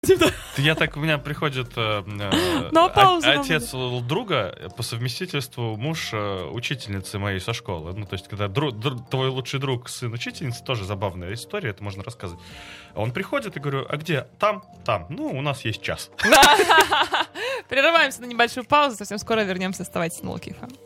Я так, у меня приходит отец друга, по совместительству муж учительницы моей со школы. Ну, то есть, когда твой лучший друг сын учительницы, тоже забавная история, это можно рассказывать. Он приходит и говорю, а где? Там. Ну, у нас есть час. Прерываемся на небольшую паузу, совсем скоро вернемся. Оставайтесь на Луки ФМ.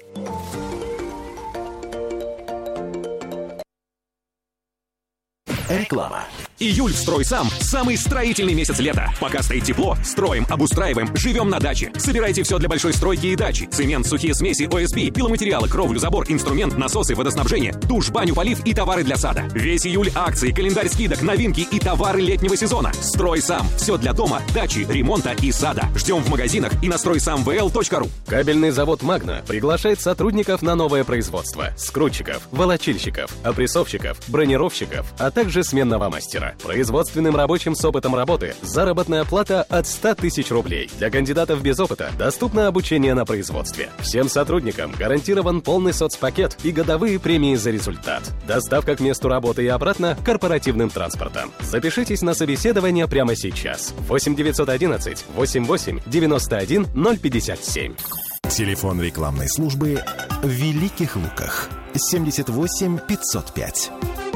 Реклама. Июль в «Стройсам» – самый строительный месяц лета. Пока стоит тепло, строим, обустраиваем, живем на даче. Собирайте все для большой стройки и дачи. Цемент, сухие смеси, ОСБ, пиломатериалы, кровлю, забор, инструмент, насосы, водоснабжение, душ, баню, полив и товары для сада. Весь июль акции, календарь скидок, новинки и товары летнего сезона. «Стройсам» – все для дома, дачи, ремонта и сада. Ждем в магазинах и на стройсамвл.ру. Кабельный завод «Магна» приглашает сотрудников на новое производство. Скрутчиков, волочильщиков, опрессовщиков, бронировщиков, а также сменного мастера. Производственным рабочим с опытом работы заработная плата от 100 тысяч рублей. Для кандидатов без опыта доступно обучение на производстве. Всем сотрудникам гарантирован полный соцпакет и годовые премии за результат. Доставка к месту работы и обратно корпоративным транспортом. Запишитесь на собеседование прямо сейчас. 8 911 88 91 057. Телефон рекламной службы в Великих Луках 78 505.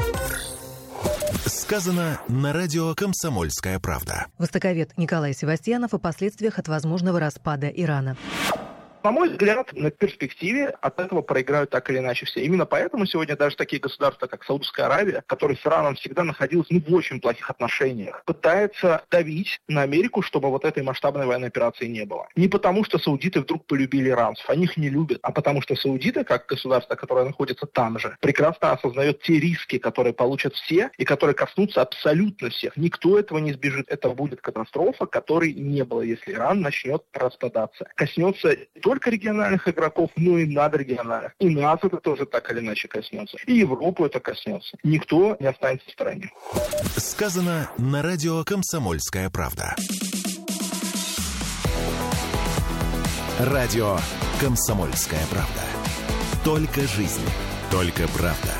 Сказано на радио «Комсомольская правда». Востоковед Николай Севастьянов о последствиях от возможного распада Ирана. На мой взгляд, на перспективе от этого проиграют так или иначе все. Именно поэтому сегодня даже такие государства, как Саудовская Аравия, которая с Ираном всегда находилась в очень плохих отношениях, пытается давить на Америку, чтобы вот этой масштабной военной операции не было. Не потому, что саудиты вдруг полюбили иранцев, они их не любят, а потому что саудиты, как государство, которое находится там же, прекрасно осознает те риски, которые получат все и которые коснутся абсолютно всех. Никто этого не избежит. Это будет катастрофа, которой не было, если Иран начнет распадаться. Коснется только региональных игроков, но и надрегиональных. И нас это тоже так или иначе коснется. И Европу это коснется. Никто не останется в стороне. Сказано на радио «Комсомольская правда». Радио «Комсомольская правда». Только жизнь, только правда.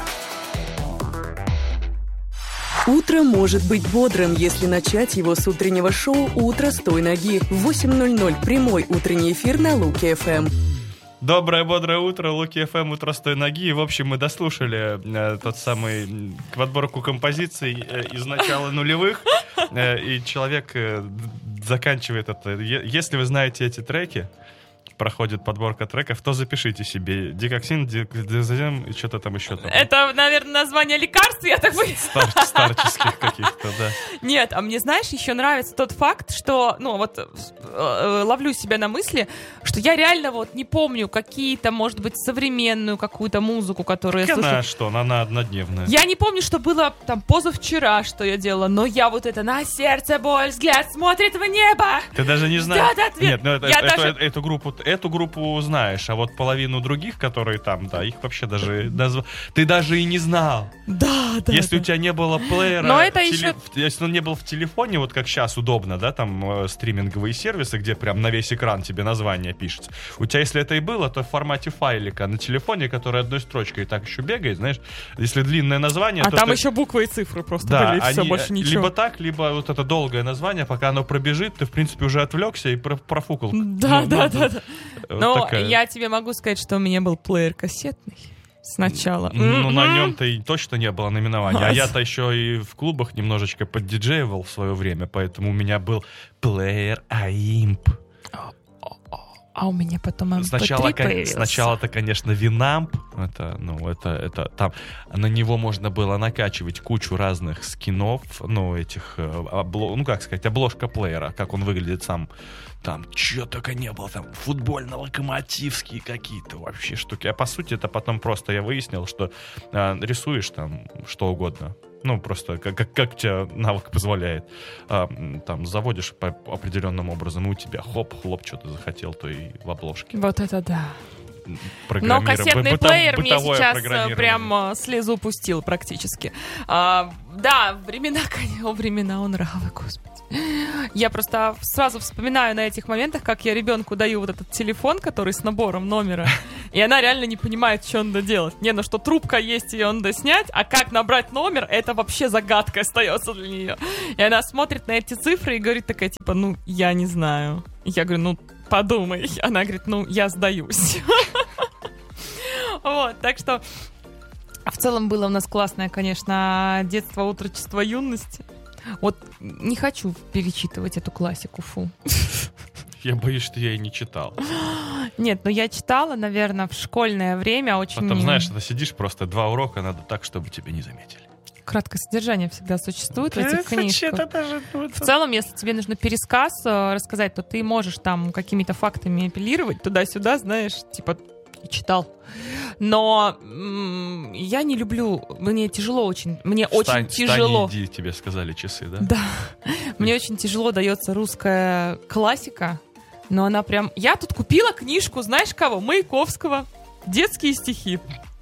Утро может быть бодрым, если начать его с утреннего шоу «Утро с той ноги». В 8:00 прямой утренний эфир на Луки ФМ. Доброе, бодрое утро, Луки ФМ, утро с той ноги. И, в общем, мы дослушали тот самый подборку композиций из начала нулевых. И человек заканчивает это. Если вы знаете эти треки, проходит подборка треков, то запишите себе. Дикоксин, дикозазем и что-то там еще. Это, наверное, название лекарств, я так понимаю. Старческих каких-то, да. Нет, а мне, знаешь, еще нравится тот факт, что, ловлю себя на мысли, что я реально не помню какие-то, может быть, современную какую-то музыку, которую я слушаю. Она однодневная. Я не помню, что было там позавчера, что я делала, но я на сердце боль, взгляд смотрит в небо. Ты даже не знаешь. Нет, эту группу знаешь, а вот половину других, которые там, да, их вообще даже ты даже и не знал. Да. Если у тебя не было плеера, но это еще... если он не был в телефоне, вот как сейчас удобно, да, там стриминговые сервисы, где прям на весь экран тебе название пишется. У тебя, если это и было, то в формате файлика на телефоне, который одной строчкой так еще бегает, знаешь, если длинное название... А то там еще буквы и цифры просто были, все, больше ничего. Либо так, либо вот это долгое название, пока оно пробежит, ты, в принципе, уже отвлекся и профукал. Да. Но я тебе могу сказать, что у меня был плеер кассетный сначала. Ну, на нем-то и точно не было наименования. А я-то еще и в клубах немножечко поддиджеивал в свое время, поэтому у меня был плеер AIMP. А у меня потом MP3 появился. Сначала-то, конечно, Winamp. Это там на него можно было накачивать кучу разных скинов, обложка плеера, как он выглядит сам. Там чего только не было, там футбольно-локомотивские какие-то вообще штуки. А по сути это потом просто я выяснил, что рисуешь там что угодно. Просто как тебе навык позволяет. Там заводишь по определенным образом, и у тебя хлоп, что ты захотел, то и в обложке. Вот это да. Но кассетный плеер мне сейчас прям слезу пустил практически. Времена унравы, господи. Я просто сразу вспоминаю на этих моментах, как я ребенку даю вот этот телефон, который с набором номера, И она реально не понимает, что надо делать. Не, ну что трубка есть, ее надо снять, а как набрать номер, это вообще загадка остается для нее. И она смотрит на эти цифры и говорит такая, типа, ну, я не знаю. Я говорю, ну, подумай. Она говорит, ну, я сдаюсь. Вот, так что в целом было у нас классное, конечно, детство, отрочество, юность. Вот не хочу перечитывать эту классику, фу. Я боюсь, что я и не читал. Нет, ну я читала, наверное, в школьное время очень... Потом, знаешь, ты сидишь просто 2 урока, надо так, чтобы тебя не заметили. Краткое содержание всегда существует в этих книжках. В целом, если тебе нужно пересказ рассказать, то ты можешь там какими-то фактами апеллировать туда-сюда, знаешь, типа читал. Но я не люблю, мне тяжело очень, очень тяжело. Встань, иди, тебе сказали часы, да? Да. Мне очень тяжело дается русская классика, но она прям... Я тут купила книжку, знаешь кого? Маяковского. Детские стихи.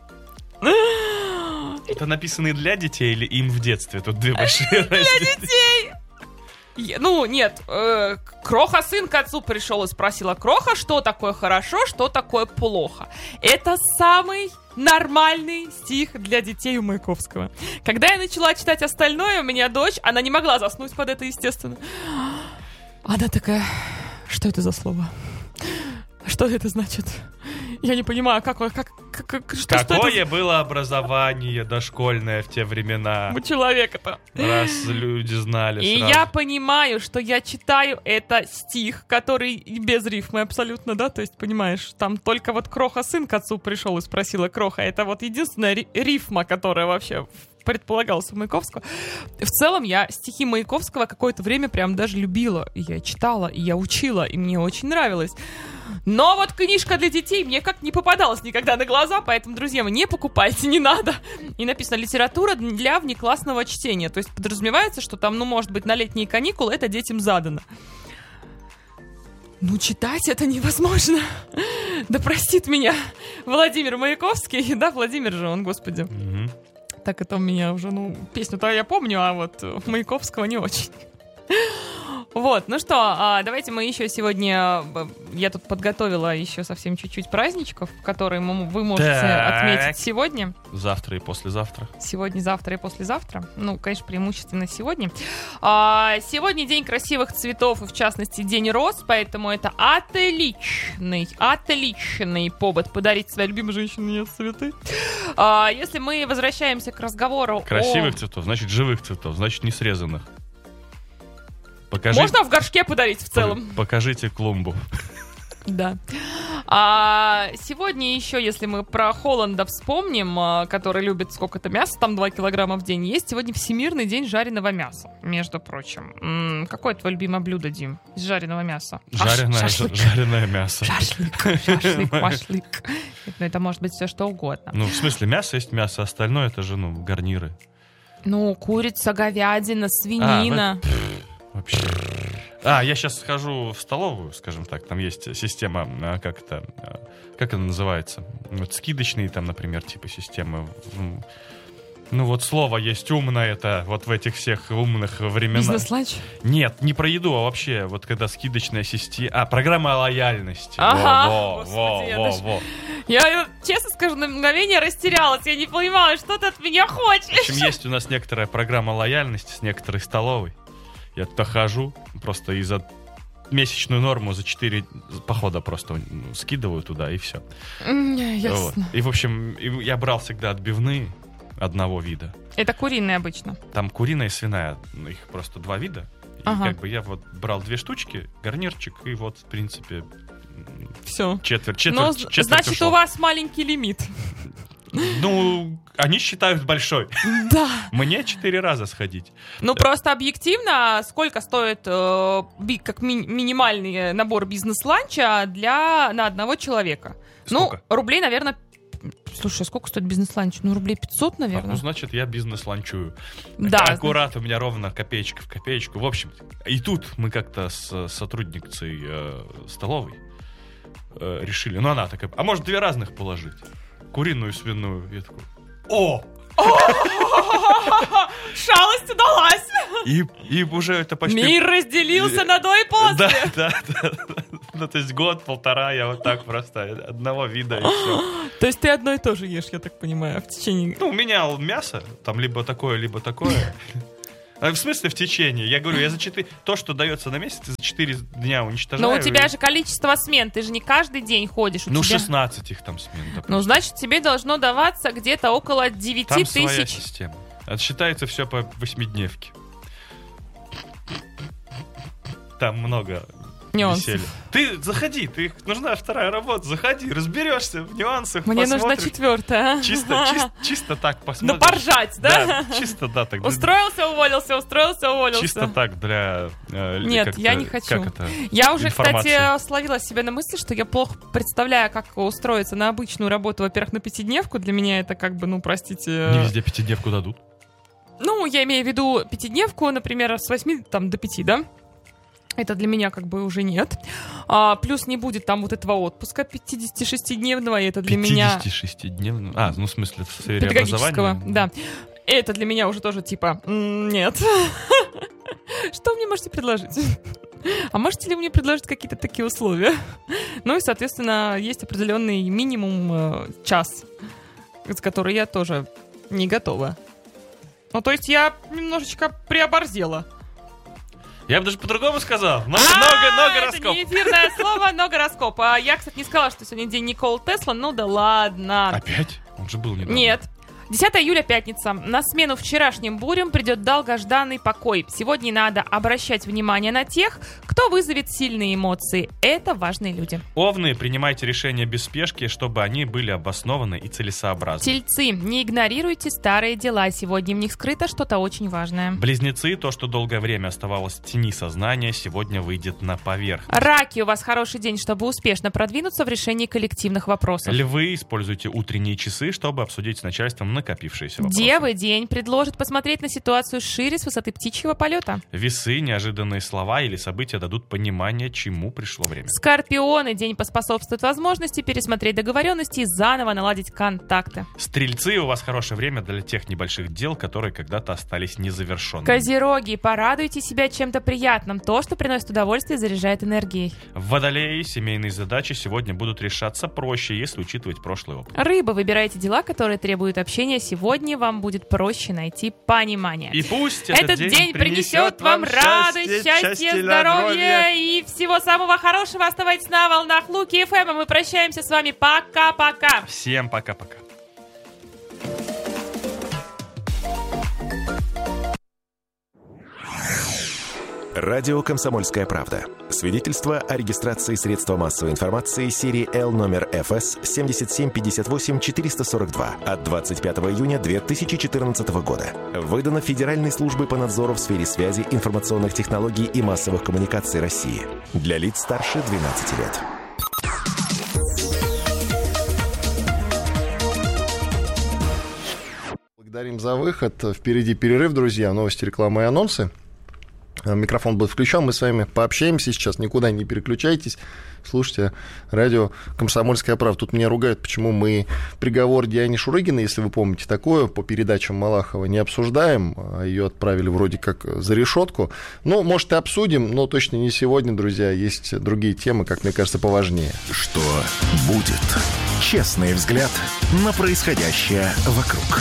Это написано для детей или им в детстве? Тут две большие разницы. Для детей! Ну, нет, Кроха сын к отцу пришел и спросила: Кроха, что такое хорошо, что такое плохо? Это самый нормальный стих для детей у Маяковского. Когда я начала читать остальное, у меня дочь, она не могла заснуть под это, естественно. Она такая: что это за слово? Что это значит? Я не понимаю, какое было образование дошкольное в те времена? У человека-то. Раз люди знали И сразу. я понимаю, что я читаю это стих, который без рифмы абсолютно, да? То есть, понимаешь, там только вот Кроха сын к отцу пришел и спросила Кроха. Это вот единственная рифма, которая вообще предполагалась у Маяковского. В целом, я стихи Маяковского какое-то время прям даже любила. И я читала, и я учила, и мне очень нравилось. Но вот книжка для детей мне как не попадалась никогда на глаза, поэтому, друзья, вы не покупайте, не надо. И написано: литература для внеклассного чтения. То есть подразумевается, что там, ну, может быть, на летние каникулы это детям задано. Ну, читать это невозможно. Да простит меня Владимир Маяковский. Да, Владимир же он, господи. Так это у меня уже, ну, песню-то я помню, а вот Маяковского не очень. Вот, ну что, давайте мы еще сегодня... Я тут подготовила еще совсем чуть-чуть праздничков, которые вы можете отметить сегодня. Завтра и послезавтра. Сегодня, завтра и послезавтра. Ну, конечно, преимущественно сегодня. Сегодня день красивых цветов, и в частности день роз, поэтому это отличный повод подарить своей любимой женщине цветы. Если мы возвращаемся к разговору красивых цветов, значит живых цветов, значит не срезанных. Можно в горшке подарить в целом. Покажите клумбу. Да. Сегодня еще, если мы про Холланда вспомним, который любит сколько-то мяса, там 2 килограмма в день, есть сегодня Всемирный день жареного мяса, между прочим. Какое твое любимое блюдо, Дим, из жареного мяса? Жареное мясо. Шашлык. Ну, это может быть все что угодно. Ну, в смысле, мясо есть мясо, остальное это же, ну, гарниры. Ну, курица, говядина, свинина. Вообще. Я сейчас схожу в столовую, скажем так, там есть система, как это называется? Вот скидочные там, например, типа системы. Ну вот слово есть умное, это вот в этих всех умных временах. Бизнес-ланч? Нет, не про еду, а вообще вот когда скидочная система... программа лояльности. Ага, Я, честно скажу, на мгновение растерялась. Я не понимала, что ты от меня хочешь. В общем, есть у нас некоторая программа лояльности с некоторой столовой. Я туда хожу, просто из-за месячную норму за 4 похода просто скидываю туда, и все. Ясно. Вот. И, в общем, я брал всегда отбивные одного вида. Это куриные обычно? Там куриная и свиная, их просто 2 вида. И как бы я вот брал 2 штучки, гарнирчик, и вот, в принципе, все. Четверть значит, ушло. У вас маленький лимит. Ну, они считают большой. Да. Мне 4 раза сходить. Ну, просто объективно, сколько стоит как минимальный набор бизнес-ланча на одного человека? Сколько? Ну, рублей, наверное... Слушай, сколько стоит бизнес-ланч? Ну, рублей 500, наверное. Ну, значит, я бизнес-ланчую. Да. Аккурат, у меня ровно копеечка в копеечку. В общем, и тут мы как-то с сотрудницей столовой решили. Ну, она такая, а может 2 разных положить? Куриную и свиную. Я такой, шалость удалась! И уже это почти... Мир разделился на до и после. Да. Ну, то есть год-полтора я вот так просто одного вида и все. То есть ты одно и то же ешь, я так понимаю, в течение... Ну, у меня мясо, там либо такое, либо такое. В смысле в течение? Я говорю, то, что дается на месяц, за 4 дня уничтожаю. Но у тебя же количество смен, ты же не каждый день ходишь. 16 их там смен. Допустим. Ну, значит, тебе должно даваться где-то около 9 там тысяч. Своя система. Отсчитается все по 8-дневке. Там много веселья. Ты заходи, нужна вторая работа, заходи, разберешься в нюансах. Мне нужна 4-я. Чисто так посмотришь. Да поржать, да? Чисто да. Так. Устроился, уволился. Чисто так для... Нет, я не хочу. Я уже, кстати, словила себя на мысли, что я плохо представляю, как устроиться на обычную работу. Во-первых, на 5-дневку. Для меня это как бы, простите... Не везде 5-дневку дадут. Ну, я имею в виду 5-дневку, например, с 8 до 5, да? Это для меня как бы уже нет. Плюс не будет там вот этого отпуска 56-дневного, и это для меня... 56-дневного? В смысле, в сфере педагогического, образования? Да. Это для меня уже тоже типа, нет. Что мне можете предложить? А можете ли мне предложить какие-то такие условия? Ну и, соответственно, есть определенный минимум час, с которой я тоже не готова. Ну, то есть я немножечко приоборзела. Я бы даже по-другому сказал. Много гороскоп. Это не эфирное слово, но гороскоп. Я, кстати, не сказала, что сегодня день Николы Тесла. Ну да ладно. Опять? Он же был недавно. Нет. 10 июля, пятница. На смену вчерашним бурям придет долгожданный покой. Сегодня надо обращать внимание на тех, кто вызовет сильные эмоции. Это важные люди. Овны, принимайте решения без спешки, чтобы они были обоснованы и целесообразны. Тельцы, не игнорируйте старые дела. Сегодня в них скрыто что-то очень важное. Близнецы, то, что долгое время оставалось в тени сознания, сегодня выйдет на поверхность. Раки, у вас хороший день, чтобы успешно продвинуться в решении коллективных вопросов. Львы, используйте утренние часы, чтобы обсудить с начальством накопившиеся вопросы. Девы, день предложит посмотреть на ситуацию шире с высоты птичьего полета. Весы, неожиданные слова или события дадут понимание, чему пришло время. Скорпионы, день поспособствует возможности пересмотреть договоренности и заново наладить контакты. Стрельцы, у вас хорошее время для тех небольших дел, которые когда-то остались незавершенными. Козероги, порадуйте себя чем-то приятным. То, что приносит удовольствие, заряжает энергией. Водолеи, семейные задачи сегодня будут решаться проще, если учитывать прошлый опыт. Рыбы, выбирайте дела, которые требуют общения. Сегодня вам будет проще найти понимание. И пусть этот день принесет вам радость, счастье, здоровье и всего самого хорошего. Оставайтесь на волнах Луки ФМ, и мы прощаемся с вами. Пока-пока. Всем пока-пока. Радио «Комсомольская правда». Свидетельство о регистрации средства массовой информации серии Л номер ФС 7758-442 от 25 июня 2014 года. Выдано Федеральной службой по надзору в сфере связи, информационных технологий и массовых коммуникаций России. Для лиц старше 12 лет. Благодарим за выход. Впереди перерыв, друзья. Новости, реклама и анонсы. Микрофон будет включен, мы с вами пообщаемся сейчас, никуда не переключайтесь, слушайте радио «Комсомольская правда». Тут меня ругают, почему мы приговор Диане Шурыгиной, если вы помните такое, по передачам Малахова не обсуждаем, ее отправили вроде как за решетку. Ну, может, и обсудим, но точно не сегодня, друзья, есть другие темы, как мне кажется, поважнее. Что будет? Честный взгляд на происходящее вокруг.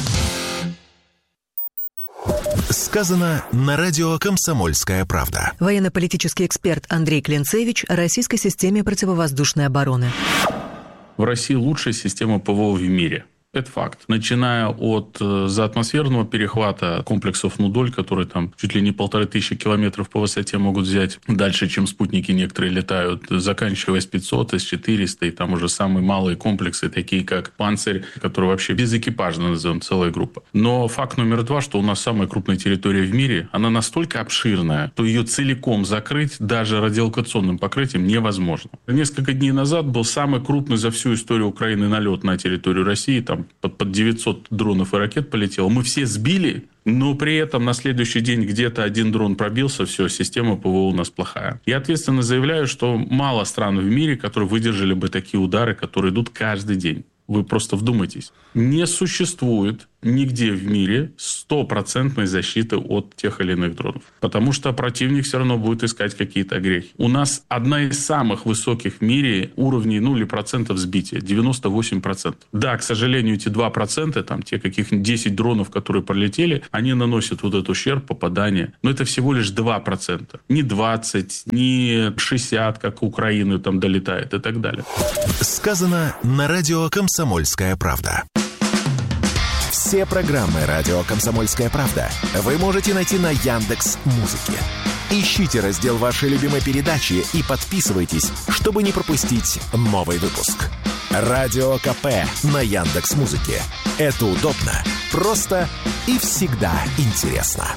Сказано на радио «Комсомольская правда». Военно-политический эксперт Андрей Клинцевич о российской системе противовоздушной обороны. В России лучшая система ПВО в мире. Это факт. Начиная от заатмосферного перехвата комплексов «Нудоль», которые там чуть ли не 1500 километров по высоте могут взять дальше, чем спутники некоторые летают, заканчивая С-500, С-400 и там уже самые малые комплексы, такие как «Панцирь», который вообще безэкипажно назовем, целая группа. Но факт номер 2, что у нас самая крупная территория в мире, она настолько обширная, что ее целиком закрыть даже радиолокационным покрытием невозможно. Несколько дней назад был самый крупный за всю историю Украины налет на территорию России, там под 900 дронов и ракет полетело. Мы все сбили, но при этом на следующий день где-то один дрон пробился, все, система ПВО у нас плохая. Я ответственно заявляю, что мало стран в мире, которые выдержали бы такие удары, которые идут каждый день. Вы просто вдумайтесь. Не существует нигде в мире 100% защиты от тех или иных дронов. Потому что противник все равно будет искать какие-то огрехи. У нас одна из самых высоких в мире уровней, или процентов сбития. 98%. Да, к сожалению, эти 2%, там, те каких-нибудь 10 дронов, которые пролетели, они наносят вот этот ущерб, попадание. Но это всего лишь 2%. Не 20, не 60, как у Украины там долетает и так далее. Сказано на радио «Комсомольская правда». Все программы радио «Комсомольская правда» вы можете найти на Яндекс.Музыке. Ищите раздел вашей любимой передачи и подписывайтесь, чтобы не пропустить новый выпуск. Радио КП на Яндекс.Музыке. Это удобно, просто и всегда интересно.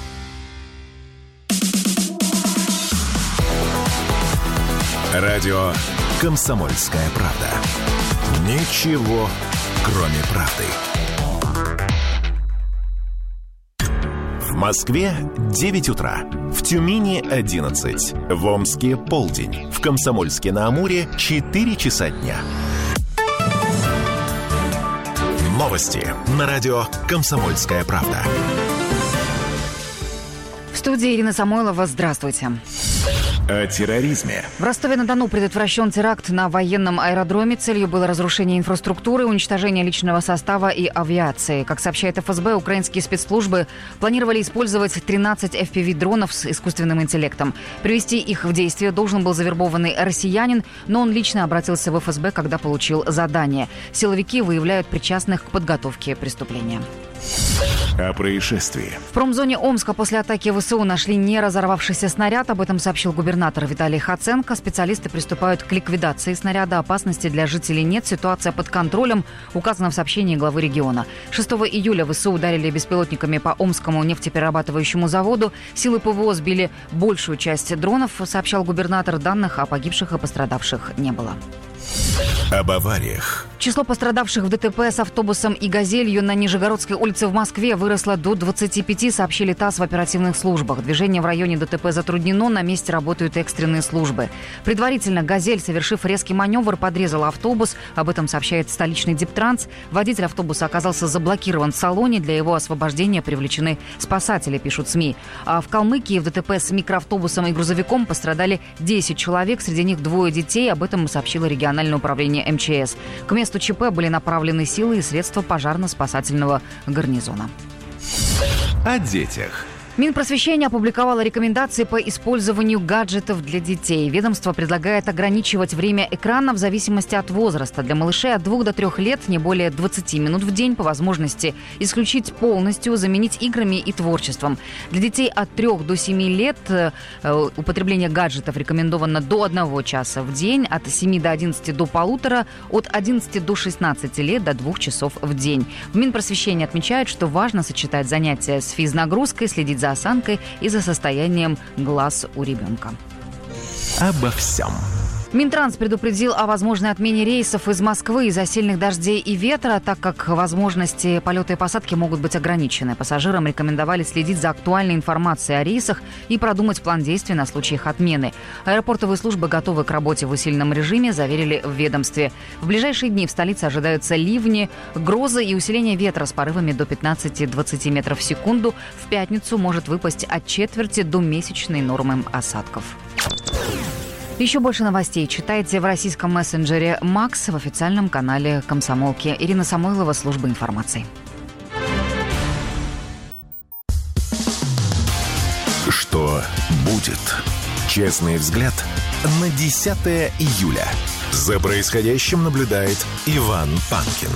Радио «Комсомольская правда». Ничего, кроме правды. В Москве 9 утра. В Тюмени 11. В Омске полдень. В Комсомольске-на-Амуре 4 часа дня. Новости на радио «Комсомольская правда». В студии Ирина Самойлова. Здравствуйте. О терроризме. В Ростове-на-Дону предотвращен теракт на военном аэродроме. Целью было разрушение инфраструктуры, уничтожение личного состава и авиации. Как сообщает ФСБ, украинские спецслужбы планировали использовать 13 FPV-дронов с искусственным интеллектом. Привести их в действие должен был завербованный россиянин, но он лично обратился в ФСБ, когда получил задание. Силовики выявляют причастных к подготовке преступления. О происшествии. В промзоне Омска после атаки ВСУ нашли не разорвавшийся снаряд. Об этом сообщил губернатор Виталий Хаценко. Специалисты приступают к ликвидации снаряда. Опасности для жителей нет. Ситуация под контролем, указано в сообщении главы региона. 6 июля ВСУ ударили беспилотниками по Омскому нефтеперерабатывающему заводу. Силы ПВО сбили большую часть дронов, сообщал губернатор. Данных о погибших и пострадавших не было. Об авариях. Число пострадавших в ДТП с автобусом и «Газелью» на Нижегородской улице в Москве выросло до 25, сообщили ТАСС в оперативных службах. Движение в районе ДТП затруднено, на месте работают экстренные службы. Предварительно «Газель», совершив резкий маневр, подрезала автобус. Об этом сообщает столичный Дептранс. Водитель автобуса оказался заблокирован в салоне. Для его освобождения привлечены спасатели, пишут СМИ. А в Калмыкии в ДТП с микроавтобусом и грузовиком пострадали 10 человек, среди них 2 детей. Об этом сообщило региональное управление МЧС. К месту ЧП были направлены силы и средства пожарно-спасательного гарнизона. О детях. Минпросвещение опубликовало рекомендации по использованию гаджетов для детей. Ведомство предлагает ограничивать время экрана в зависимости от возраста. Для малышей от 2 до 3 лет не более 20 минут в день, по возможности исключить полностью, заменить играми и творчеством. Для детей от 3 до 7 лет употребление гаджетов рекомендовано до 1 часа в день, от 7 до 11 до 1,5, от 11 до 16 лет до 2 часов в день. В Минпросвещении отмечают, что важно сочетать занятия с физнагрузкой, следить за осанкой и за состоянием глаз у ребенка. Обо всем. Минтранс предупредил о возможной отмене рейсов из Москвы из-за сильных дождей и ветра, так как возможности полета и посадки могут быть ограничены. Пассажирам рекомендовали следить за актуальной информацией о рейсах и продумать план действий на случай их отмены. Аэропортовые службы готовы к работе в усиленном режиме, заверили в ведомстве. В ближайшие дни в столице ожидаются ливни, грозы и усиление ветра с порывами до 15-20 метров в секунду. В пятницу может выпасть от четверти до месячной нормы осадков. Еще больше новостей читайте в российском мессенджере «Макс» в официальном канале «Комсомолки». Ирина Самойлова, служба информации. Что будет? Честный взгляд на 10 июля. За происходящим наблюдает Иван Панкин.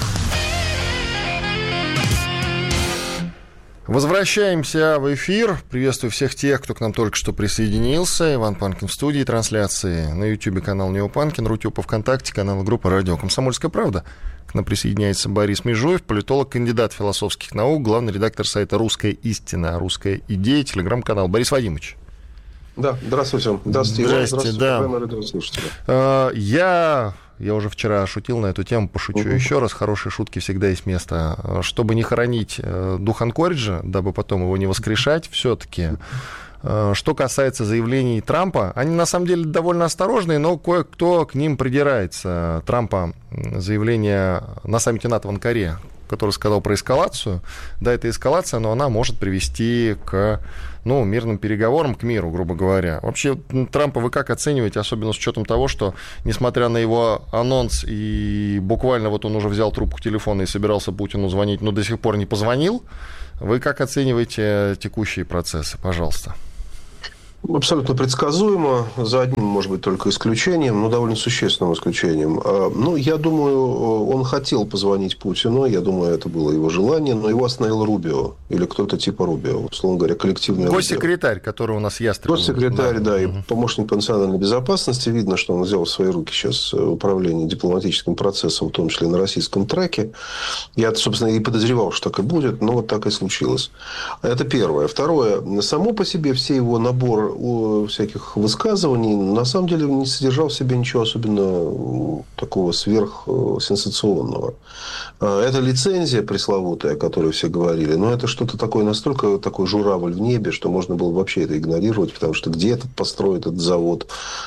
Возвращаемся в эфир. Приветствую всех тех, кто к нам только что присоединился. Иван Панкин в студии трансляции. На YouTube канал Неопанкин, Рутюб, ВКонтакте, канал группы «Радио Комсомольская правда». К нам присоединяется Борис Межуев, политолог, кандидат философских наук, главный редактор сайта «Русская истина», «Русская идея», телеграм-канал. Борис Вадимович. Да, здравствуйте. Здравствуйте, да. Я уже вчера шутил на эту тему, пошучу еще раз. Хорошие шутки всегда есть место. Чтобы не хоронить дух Анкориджа, дабы потом его не воскрешать, все-таки. Что касается заявлений Трампа, они на самом деле довольно осторожные, но кое-кто к ним придирается. Трампа заявление на саммите НАТО в Анкаре, который сказал про эскалацию. Да, это эскалация, но она может привести к мирным переговорам, к миру, грубо говоря. Вообще, Трампа вы как оцениваете, особенно с учетом того, что, несмотря на его анонс, и буквально вот он уже взял трубку телефона и собирался Путину звонить, но до сих пор не позвонил, вы как оцениваете текущие процессы? Пожалуйста. Абсолютно предсказуемо, за одним, может быть, только исключением, но довольно существенным исключением. Я думаю, он хотел позвонить Путину, я думаю, это было его желание, но его остановил Рубио, или кто-то типа Рубио, условно говоря, коллективный госсекретарь, который у нас ястреб. Госсекретарь, да, и помощник по национальной безопасности. Видно, что он взял в свои руки сейчас управление дипломатическим процессом, в том числе на российском треке. Я, собственно, и подозревал, что так и будет, но вот так и случилось. Это первое. Второе. Само по себе все его набор всяких высказываний на самом деле не содержал в себе ничего особенно такого сверхсенсационного. Это лицензия пресловутая, о которой все говорили, но это что-то такое, настолько такой журавль в небе, что можно было вообще это игнорировать, потому что где-то построит этот завод,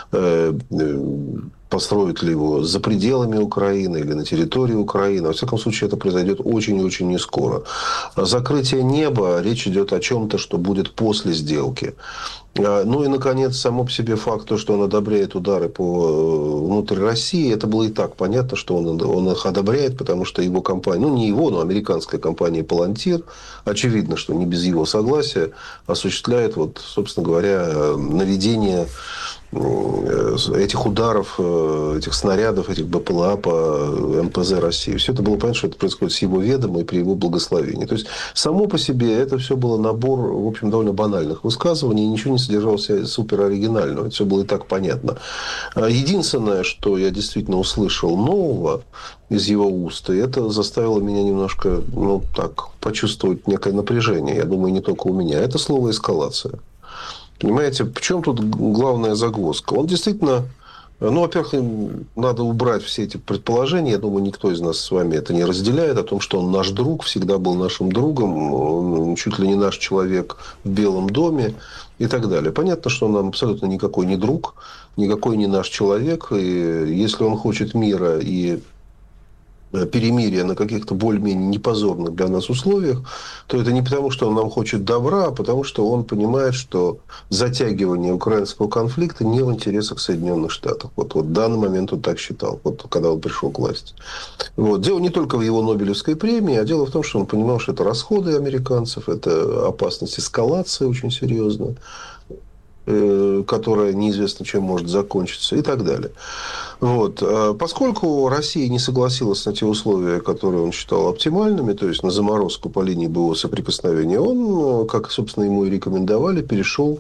построят ли его за пределами Украины или на территории Украины. Во всяком случае, это произойдет очень и очень не скоро. Закрытие неба, речь идет о чем-то, что будет после сделки. Ну и, наконец, само по себе факт, что он одобряет удары внутрь России, это было и так понятно, что он их одобряет, потому что его компания, не его, но американская компания «Палантир», очевидно, что не без его согласия, осуществляет, собственно говоря, наведение этих ударов, этих снарядов, этих БПЛА по МПЗ России. Все это было понятно, что это происходит с его ведома и при его благословении. То есть, само по себе это все было набор, в общем, довольно банальных высказываний, и ничего не содержало в себе супероригинального. Это все было и так понятно. Единственное, что я действительно услышал нового из его уст, и это заставило меня немножко, почувствовать некое напряжение. Я думаю, не только у меня. Это слово «эскалация». Понимаете, в чем тут главная загвоздка? Он действительно... во-первых, надо убрать все эти предположения. Я думаю, никто из нас с вами это не разделяет. О том, что он наш друг, всегда был нашим другом. Он чуть ли не наш человек в Белом доме и так далее. Понятно, что он нам абсолютно никакой не друг, никакой не наш человек. И если он хочет мира и перемирия на каких-то более-менее непозорных для нас условиях, то это не потому, что он нам хочет добра, а потому, что он понимает, что затягивание украинского конфликта не в интересах Соединенных Штатов. Вот в данный момент он так считал, когда он пришел к власти. Дело не только в его Нобелевской премии, а дело в том, что он понимал, что это расходы американцев, это опасность эскалации очень серьезная, которая неизвестно чем может закончиться и так далее. Поскольку Россия не согласилась на те условия, которые он считал оптимальными, то есть на заморозку по линии боевого соприкосновения, он, как, собственно, ему и рекомендовали, перешел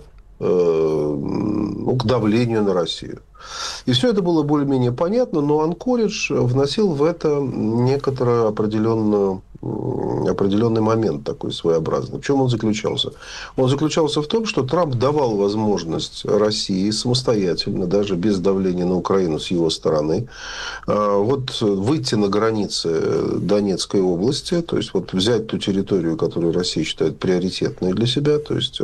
к давлению на Россию. И все это было более-менее понятно, но Анкоридж вносил в это некоторый определенный момент такой своеобразный. В чем он заключался? Он заключался в том, что Трамп давал возможность России самостоятельно, даже без давления на Украину с его стороны, выйти на границы Донецкой области, то есть взять ту территорию, которую Россия считает приоритетной для себя, то есть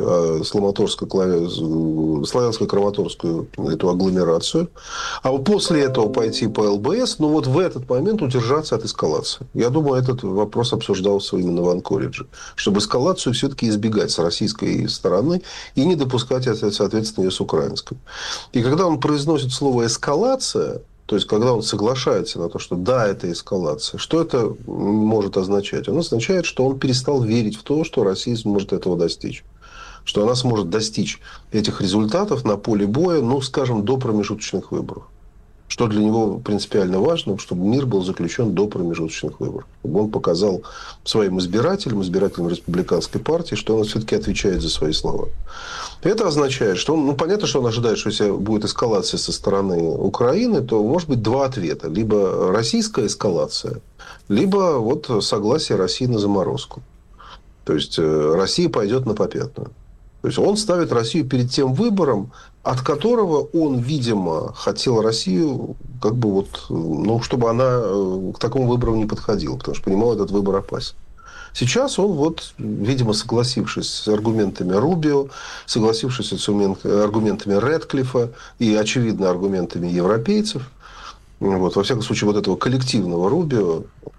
славянско-краматорскую эту агломерацию, а после этого пойти по ЛБС, но в этот момент удержаться от эскалации. Я думаю, этот вопрос обсуждался именно в Анкоридже, чтобы эскалацию все-таки избегать с российской стороны и не допускать, соответственно, ее с украинской. И когда он произносит слово «эскалация», то есть, когда он соглашается на то, что да, это эскалация, что это может означать? Он означает, что он перестал верить в то, что Россия сможет этого достичь. Что она сможет достичь этих результатов на поле боя, скажем, до промежуточных выборов. Что для него принципиально важно, чтобы мир был заключен до промежуточных выборов. Чтобы он показал своим избирателям республиканской партии, что он все-таки отвечает за свои слова. Это означает, что он, понятно, что он ожидает, что если будет эскалация со стороны Украины, то может быть два ответа. Либо российская эскалация, либо согласие России на заморозку. То есть, Россия пойдет на попятную. То есть, он ставит Россию перед тем выбором, от которого он, видимо, хотел Россию, чтобы она к такому выбору не подходила, потому что понимал, этот выбор опасен. Сейчас он, видимо, согласившись с аргументами Рубио, согласившись с аргументами Рэдклиффа и, очевидно, аргументами европейцев, во всяком случае, этого коллективного Рубио,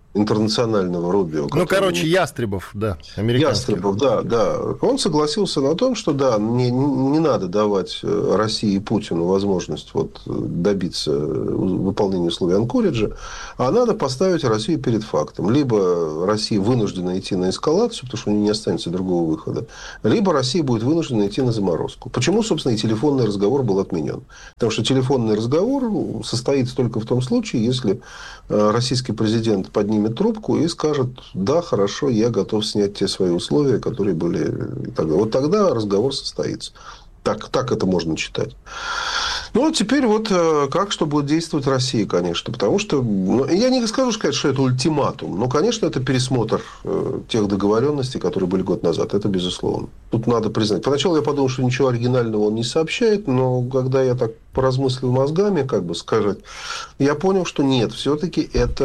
интернационального Рубио. Ну, короче, Ястребов, да, американский. Ястребов, да. Он согласился на том, что да, не надо давать России и Путину возможность вот добиться выполнения условий Анкориджа, а надо поставить Россию перед фактом. Либо Россия вынуждена идти на эскалацию, потому что у нее не останется другого выхода, либо Россия будет вынуждена идти на заморозку. Почему, собственно, и телефонный разговор был отменен? Потому что телефонный разговор состоится только в том случае, если российский президент поднимет трубку и скажет: да, хорошо, я готов снять те свои условия, которые были. И тогда. Вот тогда разговор состоится. Так это можно читать. Ну, а теперь вот как, что будет действовать Россия, конечно. Потому что, я не скажу сказать, что это ультиматум, но, конечно, это пересмотр тех договоренностей, которые были год назад. Это безусловно. Тут надо признать. Поначалу я подумал, что ничего оригинального он не сообщает, но когда я так поразмыслил мозгами, как бы сказать, я понял, что нет, все-таки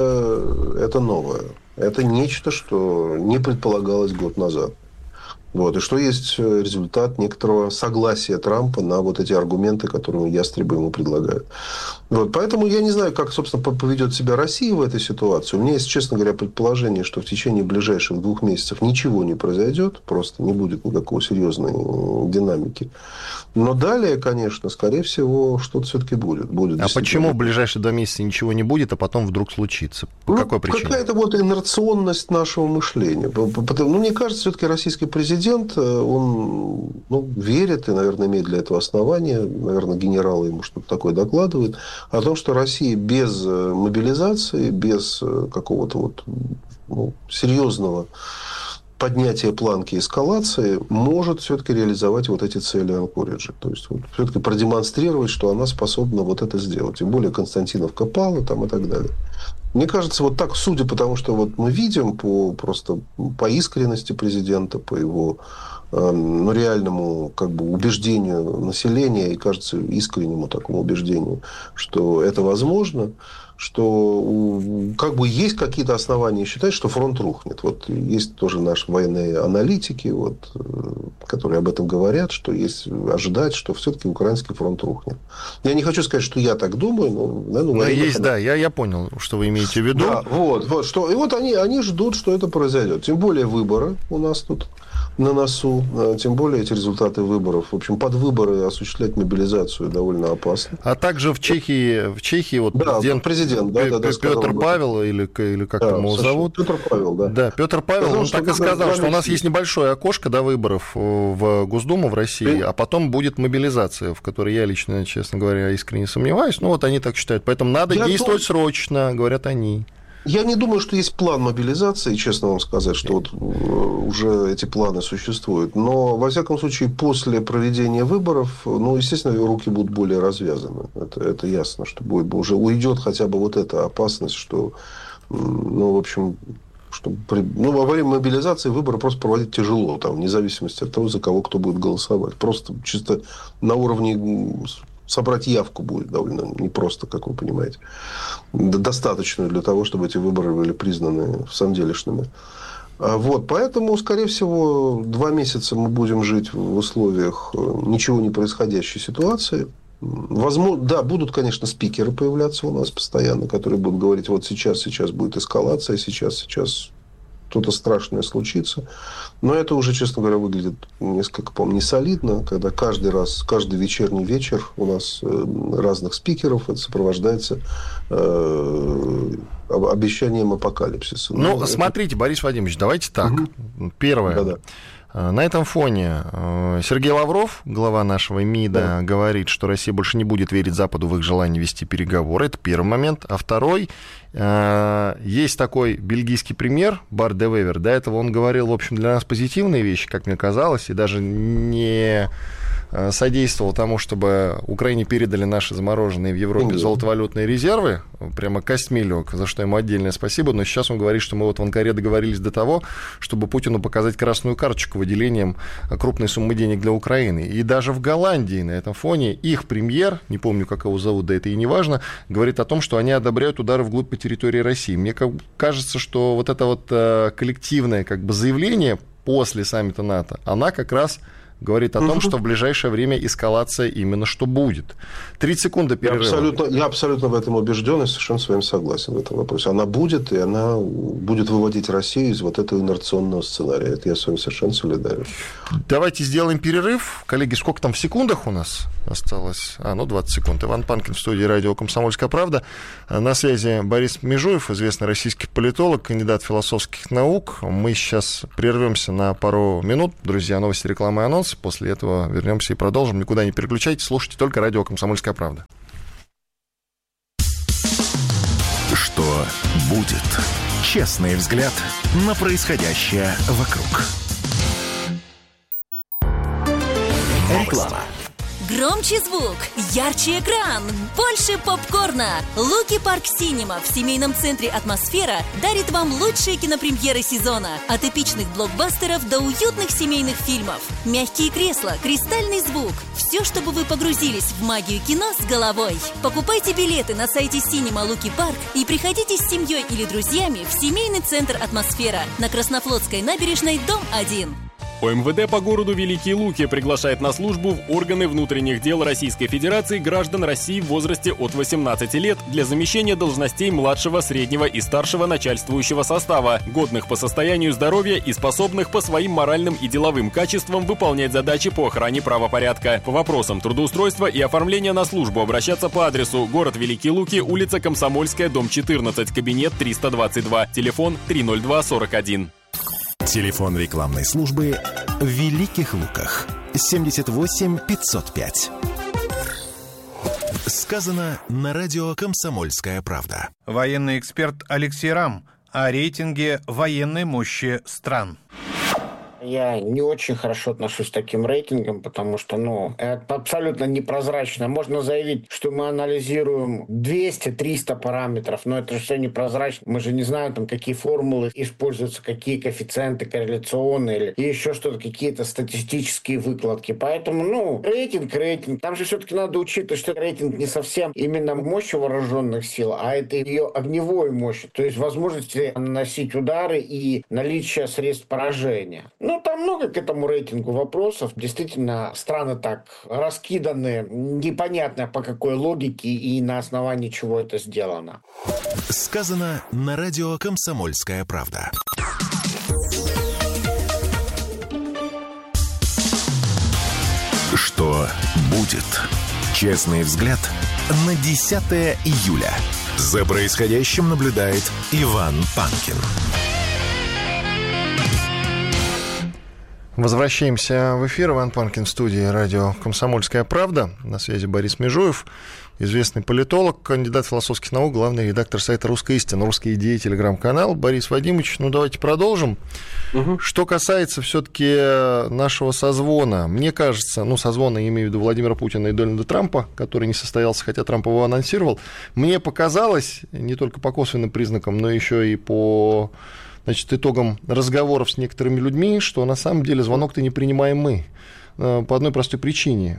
это новое. Это нечто, что не предполагалось год назад. Вот. И что есть результат некоторого согласия Трампа на вот эти аргументы, которые ястребы ему предлагают. Вот. Поэтому я не знаю, как, собственно, поведет себя Россия в этой ситуации. У меня есть, честно говоря, предположение, что в течение ближайших 2 месяцев ничего не произойдет, просто не будет никакой серьезной динамики. Но далее, конечно, скорее всего, что-то все-таки будет. А почему в ближайшие 2 месяца ничего не будет, а потом вдруг случится? По какой причине? Какая-то вот инерционность нашего мышления. Мне кажется, все-таки российский президент, он верит и, наверное, имеет для этого основания, наверное, генералы ему что-то такое докладывают, о том, что Россия без мобилизации, без какого-то серьезного поднятия планки эскалации может все-таки реализовать вот эти цели Анкориджа. То есть, все-таки продемонстрировать, что она способна вот это сделать. Тем более Константиновка пала там и так далее. Мне кажется, вот так, судя по тому, что вот мы видим по искренности президента, по его реальному убеждению населения и, кажется, искреннему такому убеждению, что это возможно, что есть какие-то основания считать, что фронт рухнет. Вот есть тоже наши военные аналитики, которые об этом говорят, что есть ожидать, что все-таки украинский фронт рухнет. Я не хочу сказать, что я так думаю, но есть, да, я понял, что вы имеете в виду. Да, они ждут, что это произойдет. Тем более выборы у нас тут на носу, тем более эти результаты выборов. В общем, под выборы осуществлять мобилизацию довольно опасно. А также в Чехии президент Петр Павел, или как его зовут? Петр Павел, да. Да, Петр Павел, он так и сказал, что у нас есть небольшое окошко до выборов в Госдуму в России, а потом будет мобилизация, в которой я лично, честно говоря, искренне сомневаюсь. Они так считают. Поэтому надо действовать срочно, говорят они. Я не думаю, что есть план мобилизации, честно вам сказать, что уже эти планы существуют. Но, во всяком случае, после проведения выборов, естественно, руки будут более развязаны. Это ясно, что уже уйдет хотя бы вот эта опасность, что, во время мобилизации выборы просто проводить тяжело, вне зависимости от того, за кого кто будет голосовать. Просто чисто на уровне... Собрать явку будет довольно непросто, как вы понимаете. Достаточную для того, чтобы эти выборы были признаны самоделишными. Поэтому, скорее всего, 2 месяца мы будем жить в условиях ничего не происходящей ситуации. Возможно, будут, конечно, спикеры появляться у нас постоянно, которые будут говорить, вот сейчас будет эскалация, сейчас что-то страшное случится. Но это уже, честно говоря, выглядит несколько, по-моему, несолидно, когда каждый вечерний вечер у нас разных спикеров это сопровождается обещанием апокалипсиса. Смотрите, Борис Вадимович, давайте так. Первое. Да-да. На этом фоне Сергей Лавров, глава нашего МИДа, говорит, что Россия больше не будет верить Западу в их желание вести переговоры. Это первый момент. А второй, есть такой бельгийский премьер, Бар де Вевер. До этого он говорил, в общем, для нас позитивные вещи, как мне казалось, и даже не содействовал тому, чтобы Украине передали наши замороженные в Европе золотовалютные резервы, прямо костьми лег, за что ему отдельное спасибо, но сейчас он говорит, что мы в Анкаре договорились до того, чтобы Путину показать красную карточку выделением крупной суммы денег для Украины. И даже в Голландии на этом фоне их премьер, не помню, как его зовут, да это и не важно, говорит о том, что они одобряют удары вглубь по территории России. Мне кажется, что вот это коллективное заявление после саммита НАТО, она как раз говорит о том, что в ближайшее время эскалация именно что будет. 30 секунд перерыва. Я абсолютно в этом убежден и совершенно с вами согласен в этом вопросе. Она будет, и она будет выводить Россию из вот этого инерционного сценария. Это я с вами совершенно солидарен. Давайте сделаем перерыв. Коллеги, сколько там в секундах у нас осталось? 20 секунд. Иван Панкин в студии радио «Комсомольская правда». На связи Борис Межуев, известный российский политолог, кандидат философских наук. Мы сейчас прервемся на пару минут. Друзья, новости, реклама и анонсы. После этого вернемся и продолжим. Никуда не переключайтесь, слушайте только радио «Комсомольская правда». Что будет? Честный взгляд на происходящее вокруг. Реклама. Громче звук, ярче экран, больше попкорна. Луки Парк Синема в семейном центре «Атмосфера» дарит вам лучшие кинопремьеры сезона. От эпичных блокбастеров до уютных семейных фильмов. Мягкие кресла, кристальный звук. Все, чтобы вы погрузились в магию кино с головой. Покупайте билеты на сайте Синема Луки Парк и приходите с семьей или друзьями в семейный центр «Атмосфера» на Краснофлотской набережной, дом 1. ОМВД по городу Великие Луки приглашает на службу в органы внутренних дел Российской Федерации граждан России в возрасте от 18 лет для замещения должностей младшего, среднего и старшего начальствующего состава, годных по состоянию здоровья и способных по своим моральным и деловым качествам выполнять задачи по охране правопорядка. По вопросам трудоустройства и оформления на службу обращаться по адресу: город Великие Луки, улица Комсомольская, дом 14, кабинет 322, телефон 30241. Телефон рекламной службы в Великих Луках 78 505. Сказано на радио «Комсомольская правда». Военный эксперт Алексей Рам о рейтинге военной мощи стран. Я не очень хорошо отношусь к таким рейтингам, потому что, это абсолютно непрозрачно. Можно заявить, что мы анализируем 200-300 параметров, но это же все непрозрачно. Мы же не знаем, какие формулы используются, какие коэффициенты корреляционные или еще что-то, какие-то статистические выкладки. Поэтому, рейтинг. Там же все-таки надо учитывать, что рейтинг не совсем именно мощь вооруженных сил, а это ее огневой мощь, то есть возможности наносить удары и наличие средств поражения. Там много к этому рейтингу вопросов. Действительно, страны так раскиданы, непонятно по какой логике и на основании чего это сделано. Сказано на радио «Комсомольская правда». Что будет? Честный взгляд на 10 июля. За происходящим наблюдает Иван Панкин. Возвращаемся в эфир. Иван Панкин в студии радио «Комсомольская правда». На связи Борис Межуев, известный политолог, кандидат философских наук, главный редактор сайта «Русская истина», «Русские идеи», телеграм-канал. Борис Вадимович, давайте продолжим. Что касается все-таки нашего созвона, мне кажется, созвона, я имею в виду Владимира Путина и Дональда Трампа, который не состоялся, хотя Трамп его анонсировал, мне показалось, не только по косвенным признакам, но еще и по итогам разговоров с некоторыми людьми, что на самом деле звонок-то не принимаем мы. По одной простой причине.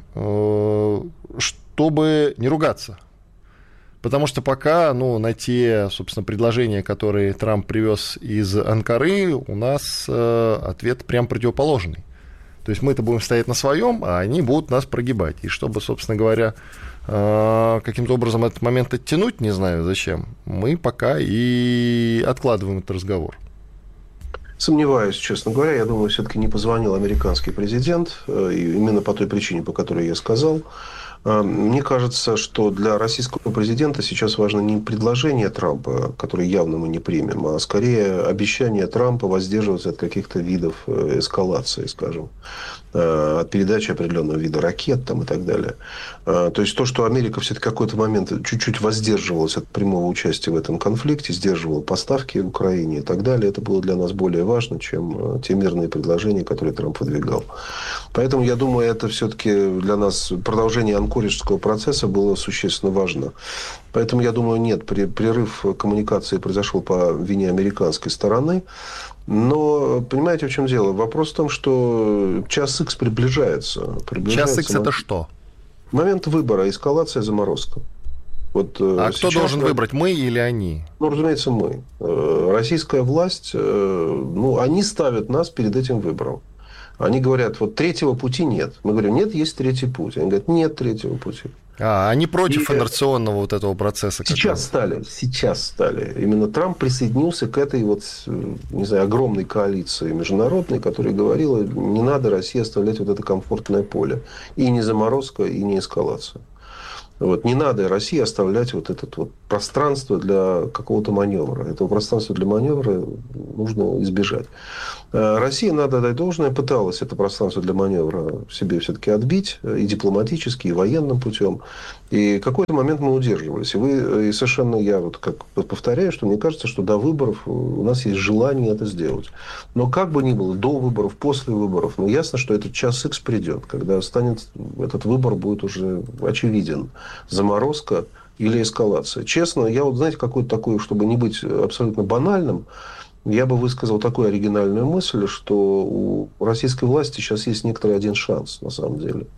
Чтобы не ругаться. Потому что пока, на те, собственно, предложения, которые Трамп привез из Анкары, у нас ответ прям противоположный. То есть мы-то будем стоять на своем, а они будут нас прогибать. И чтобы, собственно говоря, каким-то образом этот момент оттянуть, не знаю зачем, мы пока и откладываем этот разговор. Сомневаюсь, честно говоря. Я думаю, все-таки не позвонил американский президент. Именно по той причине, по которой я сказал. Мне кажется, что для российского президента сейчас важно не предложение Трампа, которое явно мы не примем, а скорее обещание Трампа воздерживаться от каких-то видов эскалации, скажем, от передачи определенного вида ракет и так далее. То есть то, что Америка все-таки в какой-то момент чуть-чуть воздерживалась от прямого участия в этом конфликте, сдерживала поставки в Украине и так далее, это было для нас более важно, чем те мирные предложения, которые Трамп выдвигал. Поэтому, я думаю, это все-таки для нас продолжение анкориджского процесса было существенно важно. Поэтому, я думаю, нет, прерыв коммуникации произошел по вине американской стороны. Но, понимаете, в чем дело? Вопрос в том, что час Х приближается. Час Х это что? Момент выбора, эскалация, заморозка. А кто должен выбрать, мы или они? Разумеется, мы. Российская власть, они ставят нас перед этим выбором. Они говорят, вот третьего пути нет. Мы говорим, нет, есть третий путь. Они говорят, нет третьего пути. Они против инерционного вот этого процесса. Сейчас стали. Именно Трамп присоединился к этой вот, не знаю, огромной коалиции международной, которая говорила, не надо России оставлять вот это комфортное поле. И не заморозка, и не эскалация. Вот. Не надо России оставлять вот это вот пространство для какого-то маневра. Этого пространства для маневра нужно избежать. Россия, надо отдать должное, пыталась это пространство для маневра себе все-таки отбить и дипломатически, и военным путем. И какой-то момент мы удерживались. И совершенно я вот как повторяю, что мне кажется, что до выборов у нас есть желание это сделать. Но как бы ни было, до выборов, после выборов, ясно, что этот час Х придет, когда этот выбор будет уже очевиден. Заморозка или эскалация. Честно, я вот, знаете, какой-то такой, чтобы не быть абсолютно банальным, я бы высказал такую оригинальную мысль, что у российской власти сейчас есть некоторый один шанс, на самом деле.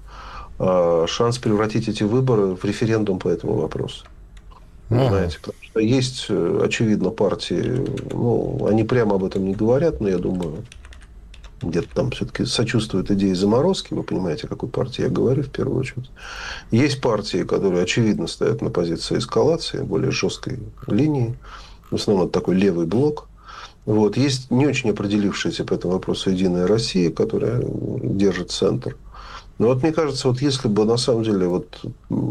Шанс превратить эти выборы в референдум по этому вопросу. Знаете, потому что есть, очевидно, партии, они прямо об этом не говорят, но я думаю, где-то там все-таки сочувствуют идее заморозки. Вы понимаете, о какой партии я говорю в первую очередь. Есть партии, которые, очевидно, стоят на позиции эскалации, более жесткой линии. В основном это такой левый блок. Вот. Есть не очень определившаяся по этому вопросу «Единая Россия», которая держит центр. Но вот мне кажется, вот если бы на самом деле вот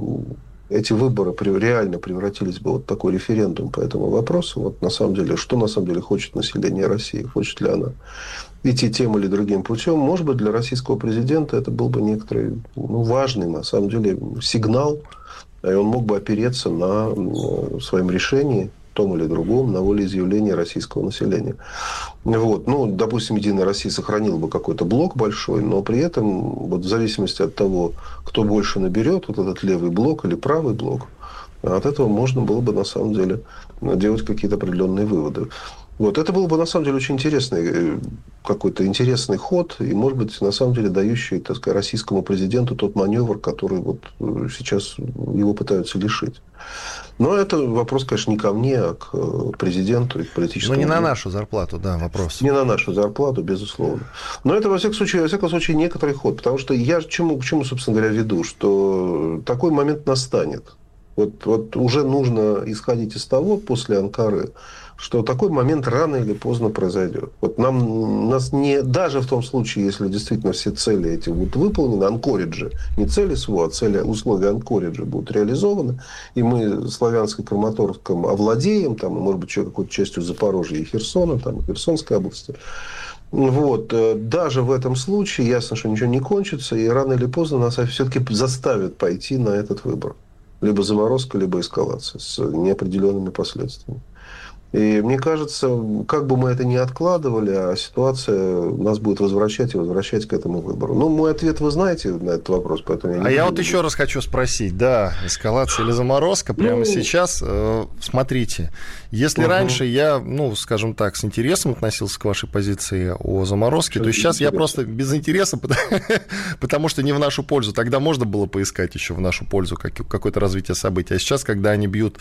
эти выборы реально превратились бы в вот такой референдум по этому вопросу, вот на самом деле, что на самом деле хочет население России, хочет ли она идти тем или другим путем, может быть, для российского президента это был бы некоторый важный, на самом деле, сигнал, и он мог бы опереться на своем решении, том или другом, на волеизъявление российского населения. Вот. Допустим, «Единая Россия» сохранила бы какой-то блок большой, но при этом, вот в зависимости от того, кто больше наберет, вот этот левый блок или правый блок, от этого можно было бы, на самом деле, делать какие-то определенные выводы. Вот. Это был бы, на самом деле, очень интересный, какой-то интересный ход, и, может быть, на самом деле, дающий, так сказать, российскому президенту тот маневр, который вот сейчас его пытаются лишить. Но это вопрос, конечно, не ко мне, а к президенту и к политическому... не на нашу зарплату, да, вопрос. Не на нашу зарплату, безусловно. Но это, во всяком случае, некоторый ход. Потому что я к чему, собственно говоря, веду, что такой момент настанет. Вот уже нужно исходить из того, после Анкары, что такой момент рано или поздно произойдет. Вот нас не, даже в том случае, если действительно все цели эти будут выполнены, анкориджи, не цели СВО, а цели, условия анкориджа будут реализованы, и мы Славянском, Краматорском овладеем, там, может быть, еще какой-то частью Запорожья и Херсона, там, Херсонской области. Вот. Даже в этом случае ясно, что ничего не кончится, и рано или поздно нас все-таки заставят пойти на этот выбор. Либо заморозка, либо эскалация с неопределенными последствиями. И мне кажется, как бы мы это ни откладывали, а ситуация нас будет возвращать к этому выбору. Мой ответ вы знаете на этот вопрос, поэтому я не я вот еще раз хочу спросить, да, эскалация или заморозка прямо сейчас, смотрите, если раньше я, скажем так, с интересом относился к вашей позиции о заморозке, то сейчас я просто без интереса, потому что не в нашу пользу. Тогда можно было поискать еще в нашу пользу какое-то развитие событий. А сейчас, когда они бьют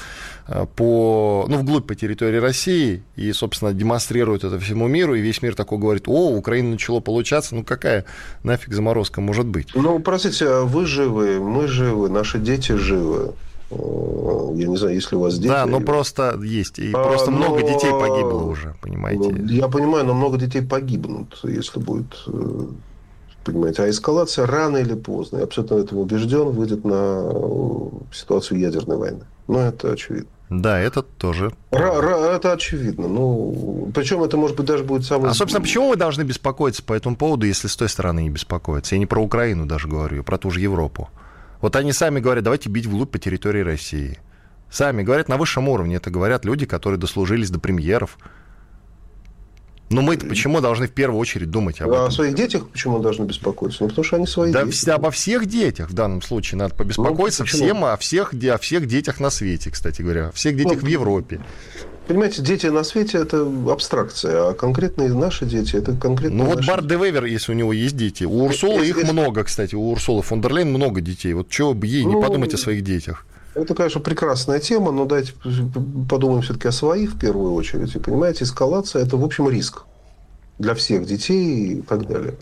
вглубь по территории России и, собственно, демонстрируют это всему миру, и весь мир такой говорит: Украина начало получаться, какая нафиг заморозка может быть? Простите, а вы живы, мы живы, наши дети живы. Я не знаю, если у вас дети... Да, просто есть. И просто много детей погибло уже, понимаете? Я понимаю, но много детей погибнут, если будет... Понимаете, а эскалация рано или поздно, я абсолютно в этом убежден, выйдет на ситуацию ядерной войны. Это очевидно. Да, это тоже. Это очевидно. Причем это, может быть, даже будет самое... А, собственно, почему мы должны беспокоиться по этому поводу, если с той стороны не беспокоиться? Я не про Украину даже говорю, а про ту же Европу. Вот они сами говорят, давайте бить вглубь по территории России. Сами говорят, на высшем уровне это говорят люди, которые дослужились до премьеров. Мы-то почему должны в первую очередь думать об этом? О своих детях почему должны беспокоиться? Потому что они свои дети. Да, обо всех детях в данном случае надо побеспокоиться, всем, о всех детях на свете, кстати говоря, о всех детях в Европе. Понимаете, дети на свете – это абстракция, а конкретные наши дети – это конкретно Барт де Вевер, если у него есть дети. У Урсулы их много, кстати, у Урсулы фон дер Лейн много детей. Вот чего бы ей не подумать о своих детях? Это, конечно, прекрасная тема, но давайте подумаем все-таки о своих в первую очередь. И, понимаете, эскалация – это, в общем, риск для всех детей и так далее.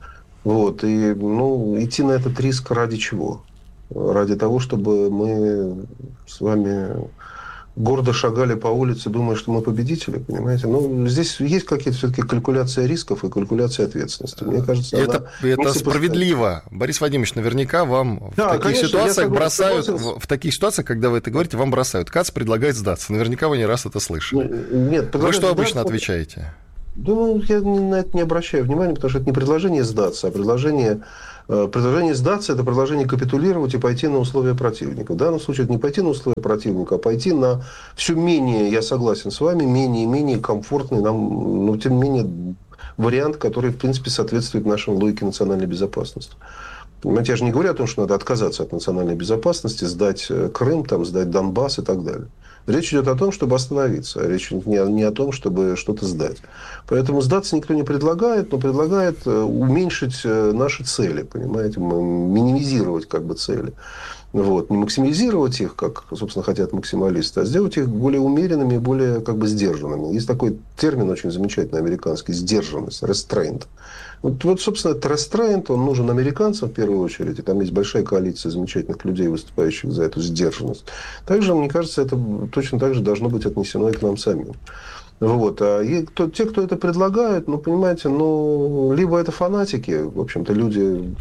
Вот. И, идти на этот риск ради чего? Ради того, чтобы мы с вами гордо шагали по улице, думая, что мы победители, понимаете? Здесь есть какие-то все-таки калькуляция рисков и калькуляция ответственности. Мне кажется, это справедливо. Борис Вадимович, наверняка вам в таких ситуациях бросают, в таких ситуациях, когда вы это говорите, вам бросают. КАЦ предлагает сдаться. Наверняка вы не раз это слышали. Нет, вы что обычно отвечаете? Я на это не обращаю внимания, потому что это не предложение сдаться, а предложение сдаться – это предложение капитулировать и пойти на условия противника. В данном случае это не пойти на условия противника, а пойти на все менее, я согласен с вами, менее и менее комфортный нам, но тем не менее вариант, который, в принципе, соответствует нашей логике национальной безопасности. Понимаете, я же не говорю о том, что надо отказаться от национальной безопасности, сдать Крым, сдать Донбасс и так далее. Речь идет о том, чтобы остановиться. Речь не о том, чтобы что-то сдать. Поэтому сдаться никто не предлагает, но предлагает уменьшить наши цели, понимаете, минимизировать цели. Вот. Не максимизировать их, как, собственно, хотят максималисты, а сделать их более умеренными и более сдержанными. Есть такой термин очень замечательный американский – сдержанность, restraint. Вот, собственно, этот restraint, он нужен американцам в первую очередь, и там есть большая коалиция замечательных людей, выступающих за эту сдержанность. Также, мне кажется, это точно так же должно быть отнесено и к нам самим. Вот. И те, кто это предлагают, понимаете, либо это фанатики, в общем-то, люди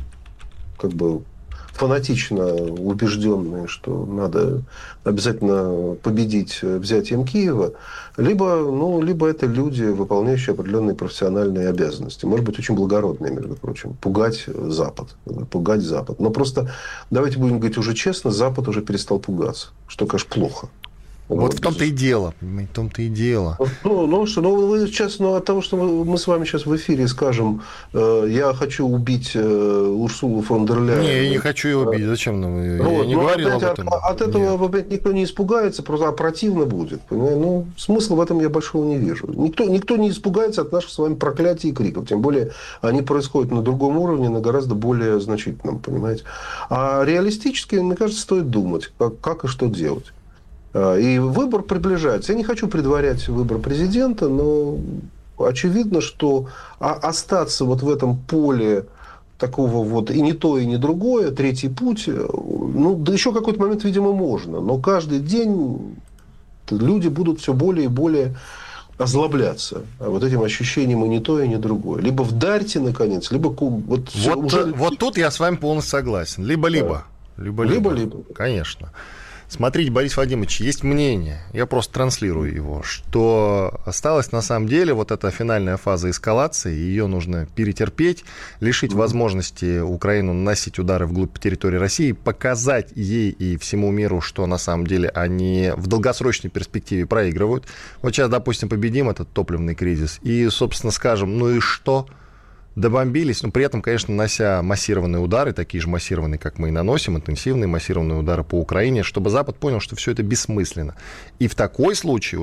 фанатично убежденные, что надо обязательно победить взятием Киева, либо это люди, выполняющие определенные профессиональные обязанности. Может быть, очень благородные, между прочим. Пугать Запад. Но просто, давайте будем говорить уже честно, Запад уже перестал пугаться. Что, конечно, плохо. Вот в том-то и дело, понимаете, в том-то и дело. Вы сейчас, от того, что мы с вами сейчас в эфире скажем, я хочу убить Урсулу фон дер Ляйен. Не, я не хочу ее убить, зачем нам ее? Я не говорил об этом. От этого опять никто не испугается, просто противно будет. Смысла в этом я большого не вижу. Никто не испугается от наших с вами проклятий и криков, тем более они происходят на другом уровне, на гораздо более значительном, понимаете. А реалистически, мне кажется, стоит думать, как и что делать. И выбор приближается. Я не хочу предварять выбор президента, но очевидно, что остаться в этом поле такого и не то, и не другое, третий путь, до еще какой-то момент, видимо, можно. Но каждый день люди будут все более и более озлобляться этим ощущением и не то, и не другое. Либо вдарьте, наконец, либо... Вот тут я с вами полностью согласен. Либо-либо. Либо-либо. Конечно. Смотрите, Борис Вадимович, есть мнение, я просто транслирую его, что осталась на самом деле эта финальная фаза эскалации, ее нужно перетерпеть, лишить возможности Украину наносить удары вглубь территории России, показать ей и всему миру, что на самом деле они в долгосрочной перспективе проигрывают. Вот сейчас, допустим, победим этот топливный кризис и, собственно, скажем, и что? Добомбились, но при этом, конечно, нанося массированные удары, такие же массированные, как мы и наносим, интенсивные массированные удары по Украине, чтобы Запад понял, что все это бессмысленно. И в таком случае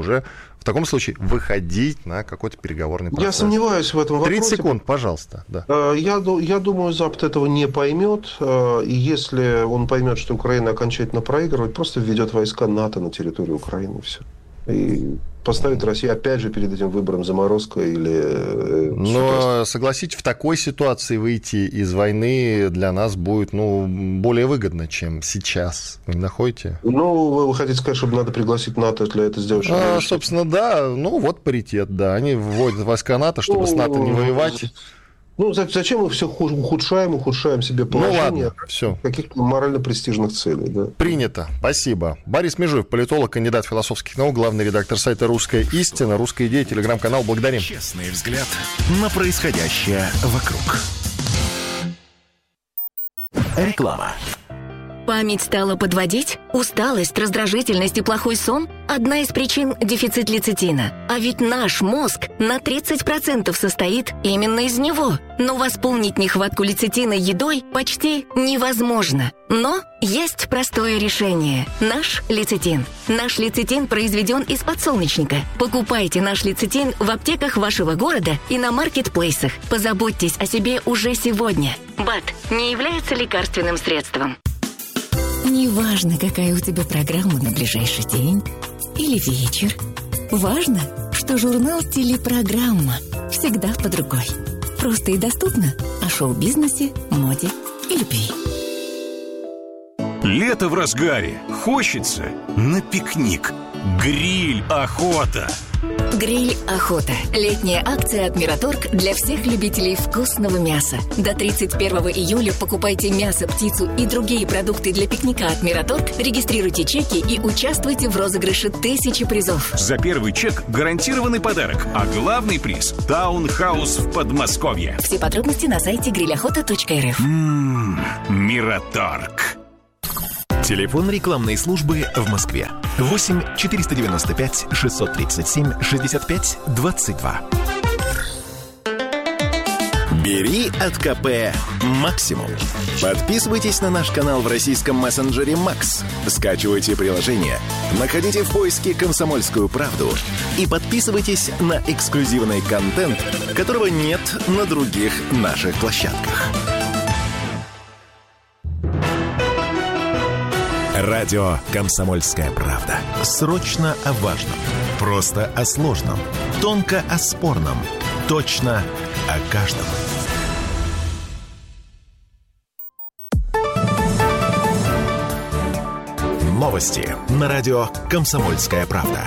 выходить на какой-то переговорный процесс. Я сомневаюсь в этом вопросе. 30 секунд, пожалуйста. Да. Я думаю, Запад этого не поймет. И если он поймет, что Украина окончательно проигрывает, просто введет войска НАТО на территорию Украины. И все. И поставит Россию опять же перед этим выбором заморозка или... Но, согласитесь, в такой ситуации выйти из войны для нас будет более выгодно, чем сейчас. Вы не находите? Вы хотите сказать, чтобы надо пригласить НАТО для этого сделать? Собственно, да. паритет, да. Они вводят войска НАТО, чтобы с НАТО не воевать. Зачем мы все ухудшаем себе положение? Ладно, все. Каких-то морально-престижных целей. Да? Принято. Спасибо. Борис Межуев, политолог, кандидат философских наук, главный редактор сайта «Русская истина», «Русская идея», телеграм-канал. Благодарим. Честный взгляд на происходящее вокруг. Реклама. Память стала подводить? Усталость, раздражительность и плохой сон? Одна из причин – дефицит лецитина. А ведь наш мозг на 30% состоит именно из него. Но восполнить нехватку лецитина едой почти невозможно. Но есть простое решение – наш лецитин. Наш лецитин произведен из подсолнечника. Покупайте наш лецитин в аптеках вашего города и на маркетплейсах. Позаботьтесь о себе уже сегодня. БАД не является лекарственным средством. Неважно, какая у тебя программа на ближайший день или вечер. Важно, что журнал «Телепрограмма» всегда под рукой. Просто и доступно о шоу-бизнесе, моде и любви. Лето в разгаре. Хочется на пикник. Гриль охота. Гриль охота. Летняя акция от Мираторг для всех любителей вкусного мяса. До 31 июля покупайте мясо, птицу и другие продукты для пикника от Мираторг, регистрируйте чеки и участвуйте в розыгрыше 1000 призов. За первый чек гарантированный подарок, а главный приз – таунхаус в Подмосковье. Все подробности на сайте грилохота.рф. Мираторг. Телефон рекламной службы в Москве. 8 495 637 65 22. Бери от КП максимум. Подписывайтесь на наш канал в российском мессенджере Макс. Скачивайте приложение, находите в поиске «Комсомольскую правду» и подписывайтесь на эксклюзивный контент, которого нет на других наших площадках. Радио «Комсомольская правда». Срочно о важном. Просто о сложном. Тонко о спорном. Точно о каждом. Новости на радио «Комсомольская правда».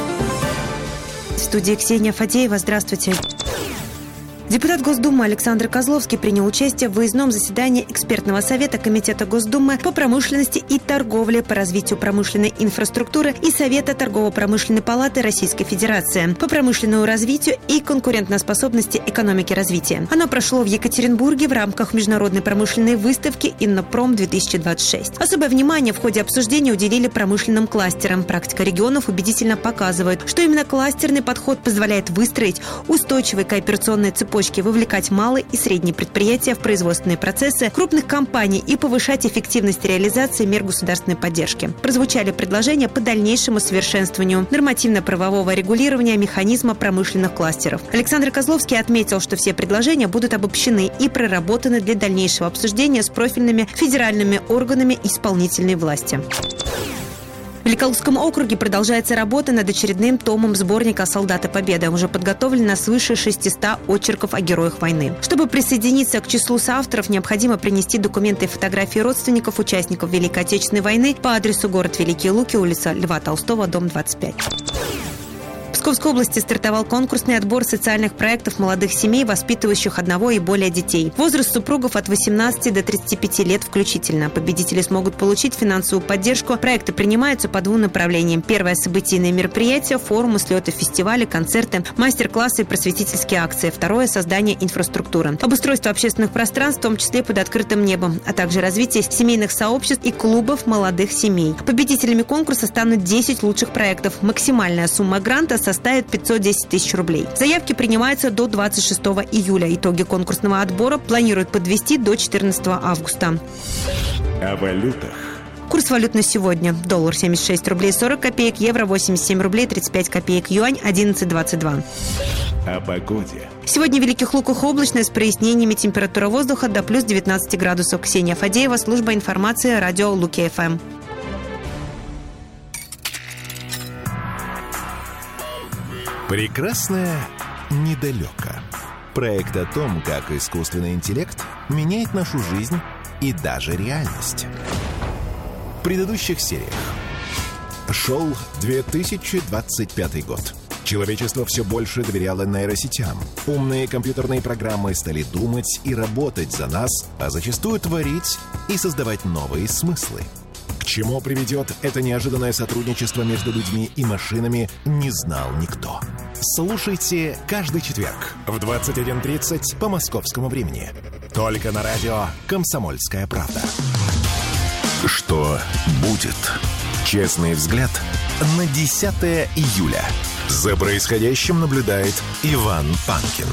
В студии Ксения Фадеева. Здравствуйте. Депутат Госдумы Александр Козловский принял участие в выездном заседании экспертного совета Комитета Госдумы по промышленности и торговле, по развитию промышленной инфраструктуры и Совета торгово-промышленной палаты Российской Федерации по промышленному развитию и конкурентоспособности экономики развития. Оно прошло в Екатеринбурге в рамках международной промышленной выставки «Иннопром-2026». Особое внимание в ходе обсуждения уделили промышленным кластерам. Практика регионов убедительно показывает, что именно кластерный подход позволяет выстроить устойчивые кооперационные цепочки, вовлекать малые и средние предприятия в производственные процессы крупных компаний и повышать эффективность реализации мер государственной поддержки. Прозвучали предложения по дальнейшему совершенствованию нормативно-правового регулирования механизма промышленных кластеров. Александр Козловский отметил, что все предложения будут обобщены и проработаны для дальнейшего обсуждения с профильными федеральными органами исполнительной власти. В Великолукском округе продолжается работа над очередным томом сборника «Солдаты Победы». Уже подготовлено свыше 600 очерков о героях войны. Чтобы присоединиться к числу соавторов, необходимо принести документы и фотографии родственников участников Великой Отечественной войны по адресу город Великие Луки, улица Льва Толстого, дом 25. В Псковской области стартовал конкурсный отбор социальных проектов молодых семей, воспитывающих одного и более детей. Возраст супругов от 18 до 35 лет включительно. Победители смогут получить финансовую поддержку. Проекты принимаются по двум направлениям. Первое – событийные мероприятия, форумы, слеты, фестивали, концерты, мастер-классы и просветительские акции. Второе – создание инфраструктуры. Обустройство общественных пространств, в том числе под открытым небом, а также развитие семейных сообществ и клубов молодых семей. Победителями конкурса станут 10 лучших проектов. Максимальная сумма гранта составит 510 тысяч рублей. Заявки принимаются до 26 июля. Итоги конкурсного отбора планируют подвести до 14 августа. О валютах. Курс валют на сегодня. Доллар 76 рублей 40 копеек, евро 87 рублей 35 копеек, юань 11,22. О погоде. Сегодня в Великих Луках облачно с прояснениями, температура воздуха до плюс 19 градусов. Ксения Фадеева, служба информации, радио Луки-ФМ. Прекрасное недалеко. Проект о том, как искусственный интеллект меняет нашу жизнь и даже реальность. В предыдущих сериях. Шел 2025 год. Человечество все больше доверяло нейросетям. Умные компьютерные программы стали думать и работать за нас, а зачастую творить и создавать новые смыслы. К чему приведет это неожиданное сотрудничество между людьми и машинами, не знал никто. Слушайте каждый четверг в 21:30 по московскому времени. Только на радио «Комсомольская правда». Что будет? Честный взгляд на 10 июля. За происходящим наблюдает Иван Панкин.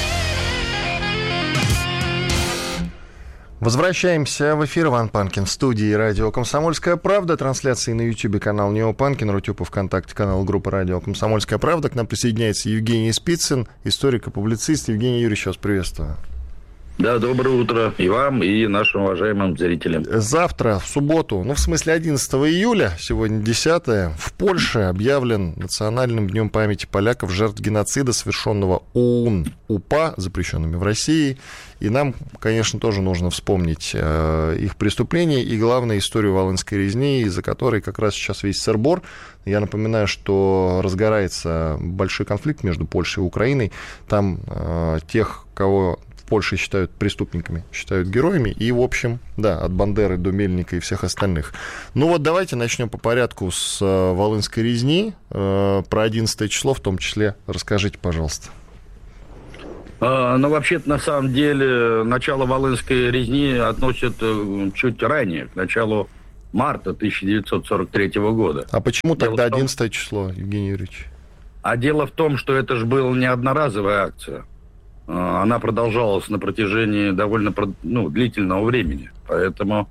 Возвращаемся в эфир. Иван Панкин в студии радио «Комсомольская правда». Трансляции на YouTube канал Нео Панкин, Рутюб и ВКонтакте канал группы радио «Комсомольская правда». К нам присоединяется Евгений Спицын, историк и публицист. Евгений Юрьевич, вас приветствую. Да, доброе утро и вам, и нашим уважаемым зрителям. Завтра, в субботу, в смысле 11 июля, сегодня 10 в Польше объявлен Национальным днем памяти поляков жертв геноцида, совершенного ОУН-УПА, запрещенными в России. И нам, конечно, тоже нужно вспомнить их преступления и, главное, историю Волынской резни, из-за которой как раз сейчас весь сыр-бор. Я напоминаю, что разгорается большой конфликт между Польшей и Украиной. Там тех, кого в Польше считают преступниками, считают героями. И, в общем, да, от Бандеры до Мельника и всех остальных. Ну вот давайте начнем по порядку с Волынской резни. Про 11 число в том числе расскажите, пожалуйста. Ну, вообще-то, на самом деле, начало Волынской резни относят чуть ранее, к началу марта 1943 года. А почему тогда 11 число, Евгений Юрьевич? А дело в том, что это же была не одноразовая акция. Она продолжалась на протяжении довольно длительного времени. Поэтому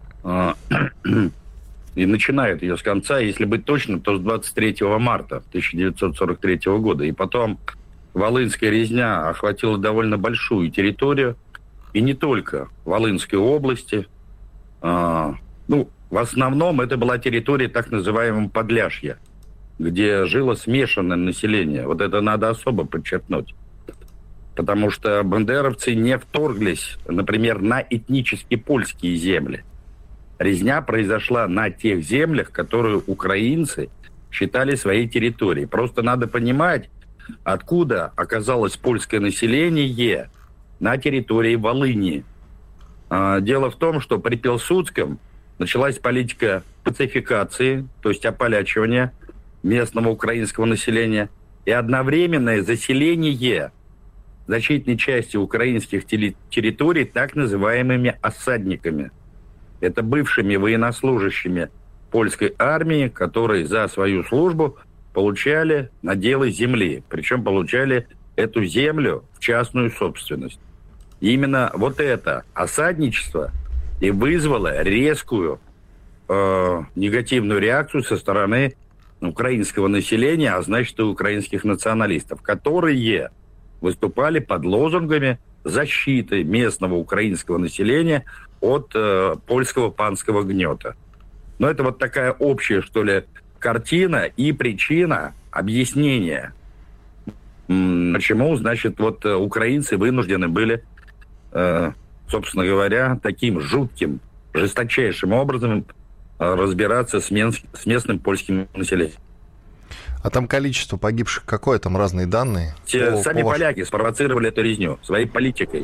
и начинают ее с конца, если быть точным, то с 23 марта 1943 года. И потом Волынская резня охватила довольно большую территорию. И не только Волынской области. В основном это была территория так называемого Подляшья, где жило смешанное население. Вот это надо особо подчеркнуть. Потому что бандеровцы не вторглись, например, на этнически польские земли. Резня произошла на тех землях, которые украинцы считали своей территорией. Просто надо понимать, откуда оказалось польское население на территории Волыни. Дело в том, что при Пилсудском началась политика пацификации, то есть ополячивания местного украинского населения, и одновременное заселение значительной части украинских территорий так называемыми осадниками. Это бывшими военнослужащими польской армии, которые за свою службу получали наделы земли. Причем получали эту землю в частную собственность. И именно вот это осадничество и вызвало резкую негативную реакцию со стороны украинского населения, а значит и украинских националистов, которые выступали под лозунгами защиты местного украинского населения от польского панского гнета. Но это вот такая общая, что ли, картина и причина объяснения, почему, значит, вот украинцы вынуждены были, собственно говоря, таким жутким, жесточайшим образом разбираться с местным польским населением. А там количество погибших какое? Там разные данные? Сами поляки спровоцировали эту резню своей политикой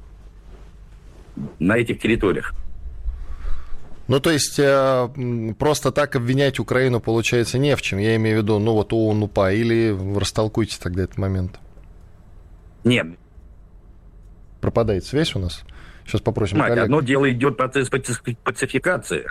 на этих территориях. Ну, то есть, просто так обвинять Украину, получается, не в чем. Я имею в виду, ОУН-УПА. Или растолкуйте тогда этот момент. Нет. Пропадает связь у нас? Сейчас попросим коллег. Одно дело идет процесс пацификации.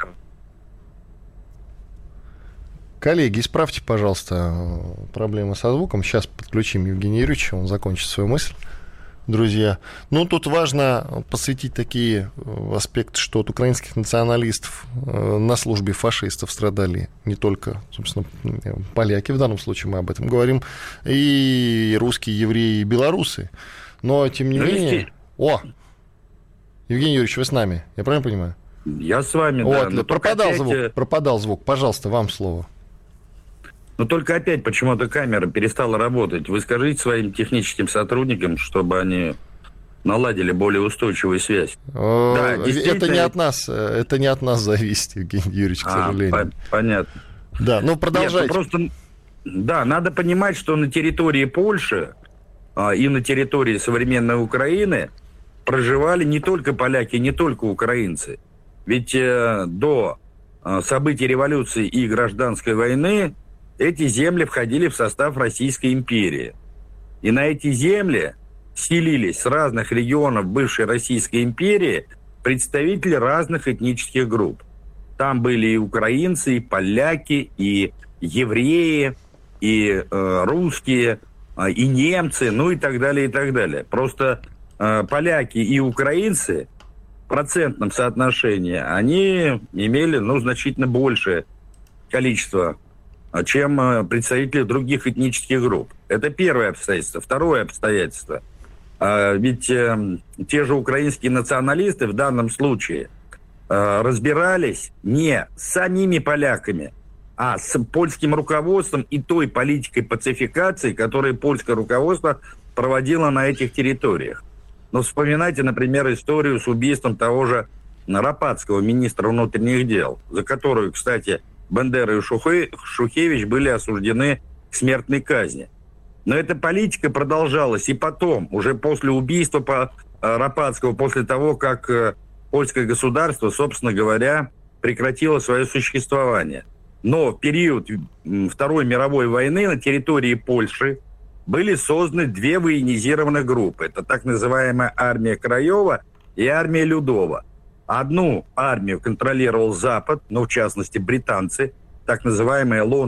Коллеги, исправьте, пожалуйста, проблемы со звуком. Сейчас подключим Евгения Юрьевича, он закончит свою мысль. Друзья, тут важно посвятить такие аспекты, что от украинских националистов на службе фашистов страдали не только, собственно, поляки, в данном случае мы об этом говорим, и русские, евреи, и белорусы. Но, тем не менее... Евгений Юрьевич, вы с нами, я правильно понимаю? Я с вами, да. Пропадал звук. Пожалуйста, вам слово. Но только опять почему-то камера перестала работать. Вы скажите своим техническим сотрудникам, чтобы они наладили более устойчивую связь. Да, это не от нас зависит, Евгений Юрьевич, к сожалению. Понятно. Да, продолжайте. Надо понимать, что на территории Польши и на территории современной Украины проживали не только поляки, не только украинцы. Ведь до событий революции и гражданской войны эти земли входили в состав Российской империи. И на эти земли селились с разных регионов бывшей Российской империи представители разных этнических групп. Там были и украинцы, и поляки, и евреи, и русские, и немцы, и так далее, и так далее. Просто поляки и украинцы в процентном соотношении, они имели, значительно большее количество, чем представители других этнических групп. Это первое обстоятельство. Второе обстоятельство. Ведь те же украинские националисты в данном случае разбирались не с самими поляками, а с польским руководством и той политикой пацификации, которую польское руководство проводило на этих территориях. Но вспоминайте, например, историю с убийством того же Рапацкого, министра внутренних дел, за которую, кстати, Бандера и Шухевич были осуждены к смертной казни. Но эта политика продолжалась и потом, уже после убийства Рапацкого, после того, как польское государство, собственно говоря, прекратило свое существование. Но в период Второй мировой войны на территории Польши были созданы две военизированных группы. Это так называемая армия Краева и армия Людова. Одну армию контролировал Запад, в частности британцы, так называемая